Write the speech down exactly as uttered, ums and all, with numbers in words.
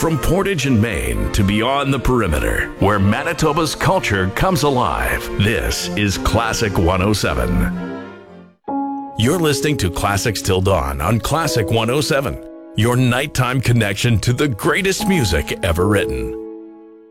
From Portage in Maine to beyond the perimeter, where Manitoba's culture comes alive, this is Classic one oh seven. You're listening to Classics Till Dawn on Classic one oh seven, your nighttime connection to the greatest music ever written.